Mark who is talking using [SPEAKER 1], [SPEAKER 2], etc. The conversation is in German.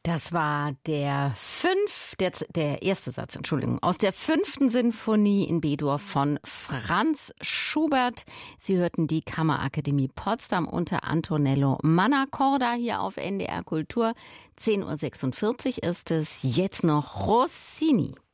[SPEAKER 1] Das war der erste Satz, aus der 5. Sinfonie in B-Dur von Franz Schubert. Sie hörten die Kammerakademie Potsdam unter Antonello Mannacorda hier auf NDR Kultur. 10:46 Uhr ist es, jetzt noch Rossini.